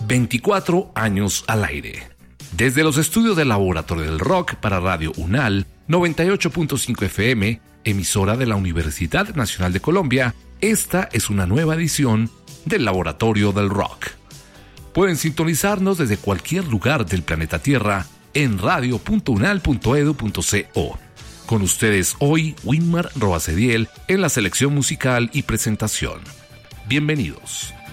24 años al aire. Desde los estudios del Laboratorio del Rock para Radio UNAL 98.5 FM, emisora de la Universidad Nacional de Colombia, esta es una nueva edición del Laboratorio del Rock. Pueden sintonizarnos desde cualquier lugar del planeta Tierra en radio.unal.edu.co. Con ustedes hoy, Winmar Roacediel en la selección musical y presentación. Bienvenidos.